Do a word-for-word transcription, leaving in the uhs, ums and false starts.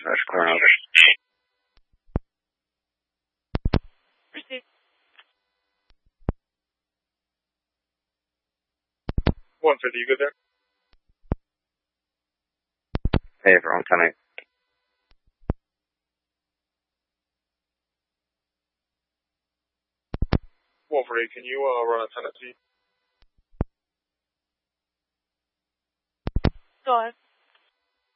That's clearing up. Proceed. one fifty, you good there? Hey, everyone, ten eight. one forty, can you uh, run a ten at T? Go ahead.